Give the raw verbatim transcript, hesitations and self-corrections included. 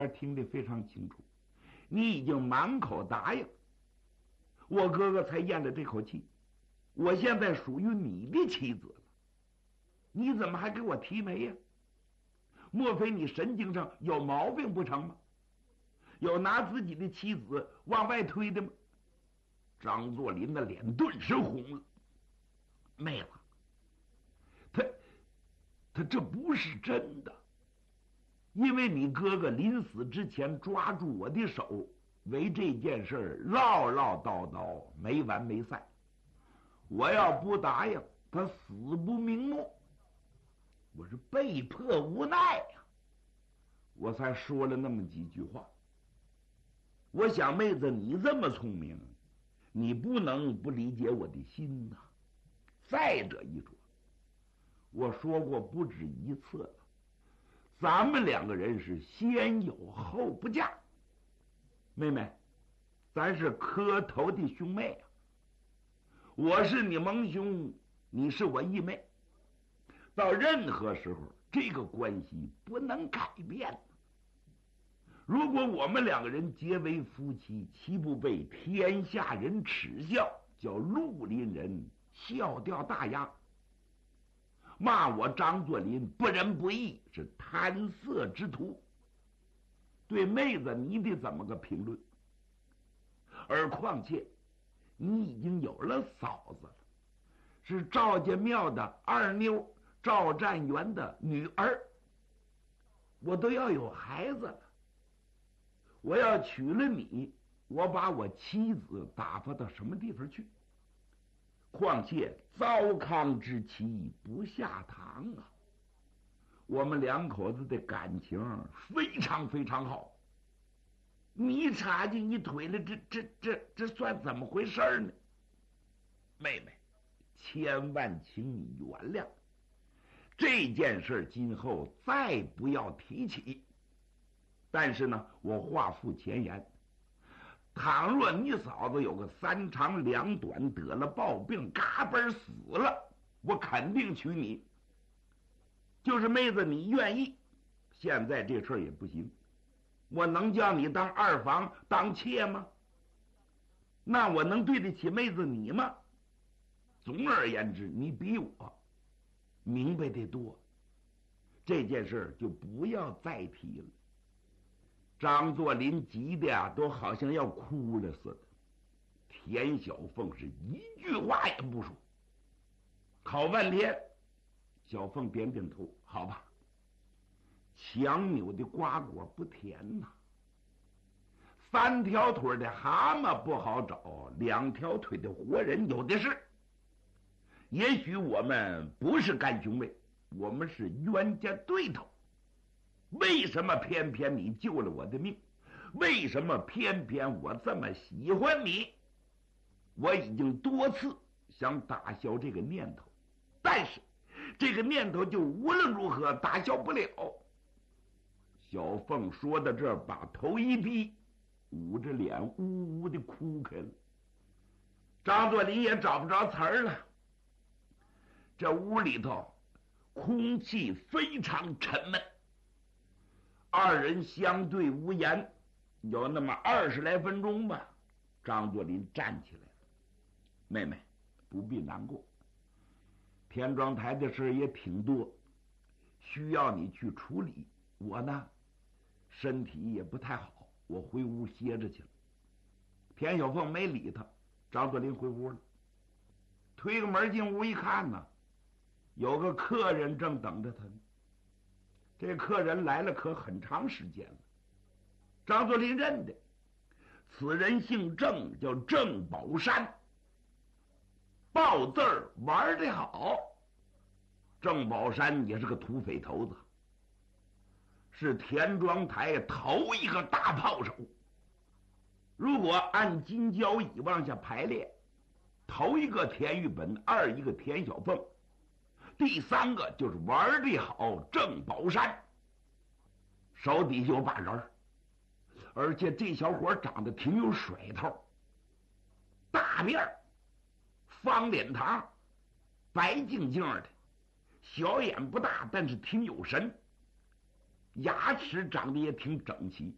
听得非常清楚，你已经满口答应，我哥哥才咽了这口气。我现在属于你的妻子了，你怎么还给我提媒呀？莫非你神经上有毛病不成吗？有拿自己的妻子往外推的吗？张作霖的脸顿时红了。妹子，他他这不是真的，因为你哥哥临死之前抓住我的手，为这件事唠唠叨叨没完没散。我要不答应，他死不瞑目。我是被迫无奈呀、啊，我才说了那么几句话。我想妹子你这么聪明，你不能不理解我的心呐、啊。再者一说，我说过不止一次了，咱们两个人是先有后不嫁。妹妹，咱是磕头的兄妹啊，我是你盟兄，你是我义妹，到任何时候这个关系不能改变。如果我们两个人结为夫妻，岂不被天下人耻笑，叫绿林人笑掉大牙，骂我张作霖不仁不义，是贪色之徒。对妹子你得怎么个评论？而况且你已经有了嫂子了，是赵家庙的二妞赵占元的女儿，我都要有孩子了。我要娶了你，我把我妻子打发到什么地方去？况且糟糠之妻不下堂啊！我们两口子的感情非常非常好，你插进一腿了，这这这这算怎么回事呢？妹妹，千万请你原谅，这件事今后再不要提起。但是呢，我话付前言，倘若你嫂子有个三长两短，得了暴病，嘎嘣死了，我肯定娶你。就是妹子你愿意，现在这事儿也不行，我能叫你当二房当妾吗？那我能对得起妹子你吗？总而言之，你比我明白得多，这件事就不要再提了。张作霖急的呀，都好像要哭了似的。田小凤是一句话也不说，好半天。小凤点点头，好吧。强扭的瓜果不甜呐、啊，三条腿的蛤蟆不好找，两条腿的活人有的是。也许我们不是干兄妹，我们是冤家对头。为什么偏偏你救了我的命？为什么偏偏我这么喜欢你？我已经多次想打消这个念头，但是这个念头就无论如何打消不了。小凤说到这儿，把头一低，捂着脸呜呜的哭开了。张作霖也找不着词儿了。这屋里头空气非常沉闷，二人相对无言，有那么二十来分钟吧。张作霖站起来了，妹妹不必难过，田庄台的事也挺多，需要你去处理。我呢，身体也不太好，我回屋歇着去了。田小凤没理他，张作霖回屋了，推个门进屋一看呢，有个客人正等着他呢。这客人来了可很长时间了，张作霖认得，此人姓郑，叫郑宝山，报字儿玩得好。郑宝山也是个土匪头子，是田庄台头一个大炮手。如果按金交椅往下排列，头一个田玉本，二一个田小凤，第三个就是玩得好郑宝山，手底下有把人，而且这小伙长得挺有甩头，大辫儿，方脸膛，白净净的，小眼不大，但是挺有神，牙齿长得也挺整齐，